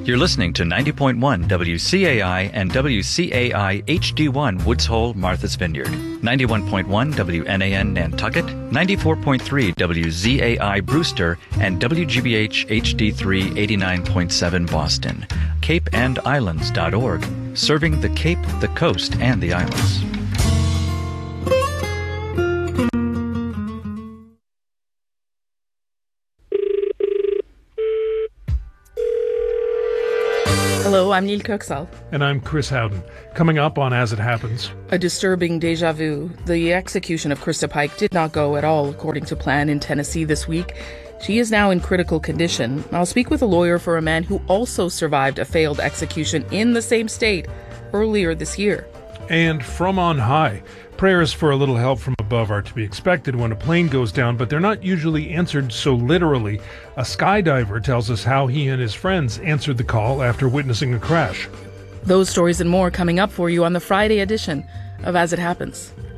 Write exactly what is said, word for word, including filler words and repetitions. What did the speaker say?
You're listening to ninety point one W C A I and W C A I H D one Woods Hole, Martha's Vineyard, ninety-one point one W N A N Nantucket, ninety-four point three W Z A I Brewster, and W G B H H D three eighty-nine point seven Boston. cape and islands dot org, serving the Cape, the coast, and the islands. Hello, I'm Neil Kirksall. And I'm Chris Howden. Coming up on As It Happens. A disturbing déjà vu. The execution of Krista Pike did not go at all according to plan in Tennessee this week. She is now in critical condition. I'll speak with a lawyer for a man who also survived a failed execution in the same state earlier this year. And from on high, prayers for a little help from above are to be expected when a plane goes down, but they're not usually answered so literally. A skydiver tells us how he and his friends answered the call after witnessing a crash. Those stories and more coming up for you on the Friday edition of As It Happens.